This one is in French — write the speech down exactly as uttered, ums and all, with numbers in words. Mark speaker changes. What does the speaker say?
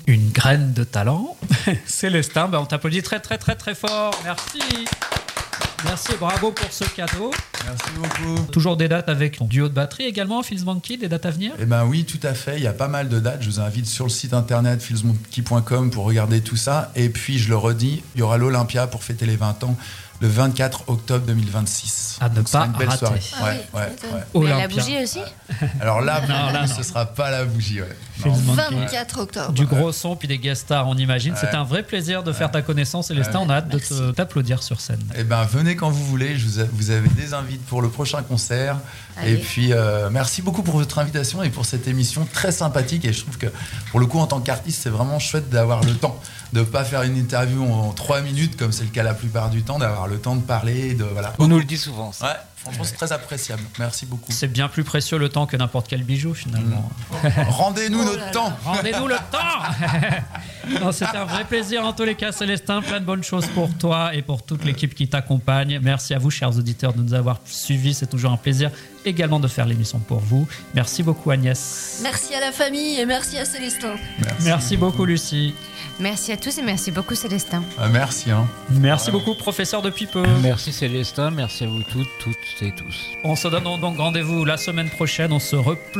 Speaker 1: Une graine de talent. Célestin, ben on t'applaudit très très très très fort. Merci. Merci et bravo pour ce cadeau.
Speaker 2: Merci beaucoup.
Speaker 1: Toujours des dates avec ton duo de batterie également, Feels Monkey, des dates à venir?
Speaker 2: Eh ben oui, tout à fait. Il y a pas mal de dates. Je vous invite sur le site internet feels monkey point com pour regarder tout ça. Et puis, je le redis, il y aura l'Olympia pour fêter les vingt ans le vingt-quatre octobre deux mille vingt-six.
Speaker 1: À ne
Speaker 2: Donc, ce sera
Speaker 1: pas
Speaker 2: une belle
Speaker 1: rater.
Speaker 2: soirée.
Speaker 3: Ah
Speaker 2: Ouais,
Speaker 3: oui,
Speaker 2: ouais,
Speaker 3: étonne.
Speaker 2: ouais.
Speaker 3: Mais la
Speaker 1: Olympia.
Speaker 3: bougie aussi.
Speaker 2: Alors là,
Speaker 1: Non, là,
Speaker 2: ce
Speaker 1: non.
Speaker 2: sera pas la bougie. Ouais.
Speaker 1: Feels
Speaker 2: Non.
Speaker 1: Monkey.
Speaker 3: vingt-quatre octobre.
Speaker 1: Du gros son, puis des guest stars, on imagine.
Speaker 2: Ouais.
Speaker 1: C'est un vrai plaisir de faire ta connaissance, Célestin.
Speaker 2: Ouais.
Speaker 1: On a hâte de
Speaker 3: Merci.
Speaker 1: te- t'applaudir sur scène.
Speaker 2: Eh ben, venez quand vous voulez. Je vous, a- vous avez des invites pour le prochain concert.
Speaker 3: Allez.
Speaker 2: Et puis, euh, merci beaucoup pour votre invitation et pour cette émission très sympathique. Et je trouve que, pour le coup, en tant qu'artiste, c'est vraiment chouette d'avoir le temps de ne pas faire une interview en trois minutes, comme c'est le cas la plupart du temps, d'avoir le temps de parler. De, voilà.
Speaker 4: On nous le dit souvent. Ça.
Speaker 2: Ouais, franchement, c'est très appréciable. Merci beaucoup.
Speaker 1: C'est bien plus précieux le temps que n'importe quel bijou, finalement.
Speaker 2: Rendez-nous
Speaker 3: Oh
Speaker 2: notre
Speaker 3: là là.
Speaker 2: temps.
Speaker 1: Rendez-nous le temps. Non, c'était un vrai plaisir en tous les cas, Célestin. Plein de bonnes choses pour toi et pour toute l'équipe qui t'accompagne. Merci à vous, chers auditeurs, de nous avoir suivis. C'est toujours un plaisir également de faire l'émission pour vous. Merci beaucoup, Agnès.
Speaker 3: Merci à la famille et merci à Célestin.
Speaker 2: Merci,
Speaker 1: Merci beaucoup, Lucie.
Speaker 5: Merci à tous et merci beaucoup Célestin.
Speaker 2: Ah, merci. Hein.
Speaker 1: Merci beaucoup, professeur de Pipeux.
Speaker 4: Merci Célestin, merci à vous toutes, toutes et tous.
Speaker 1: On se donne donc rendez-vous la semaine prochaine. On se replie